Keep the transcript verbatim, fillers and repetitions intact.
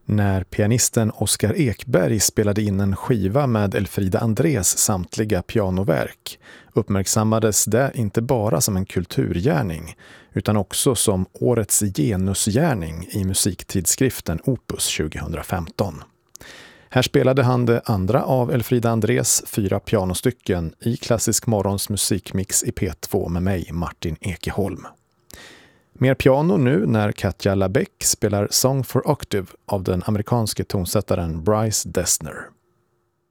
När pianisten Oskar Ekberg spelade in en skiva med Elfrida Andrés samtliga pianoverk uppmärksammades det inte bara som en kulturgärning utan också som årets genusgärning i musiktidskriften Opus tjugohundrafemton. Här spelade han det andra av Elfrida Andrés fyra pianostycken i Klassisk morgons musikmix i P två med mig, Martin Ekeholm. Mer piano nu när Katja LaBeck spelar Song for Octave av den amerikanske tonsättaren Bryce Dessner.